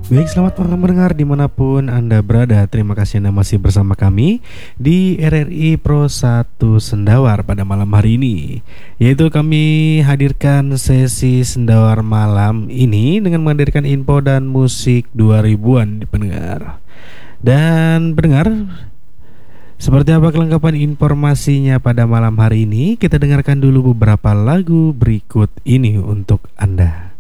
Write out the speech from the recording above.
Baik, selamat malam pendengar dimanapun Anda berada. Terima kasih Anda masih bersama kami di RRI Pro 1 Sendawar pada malam hari ini. Yaitu kami hadirkan sesi Sendawar malam ini dengan menghadirkan info dan musik 2000-an di pendengar. Dan pendengar, seperti apa kelengkapan informasinya pada malam hari ini? Kita dengarkan dulu beberapa lagu berikut ini untuk Anda.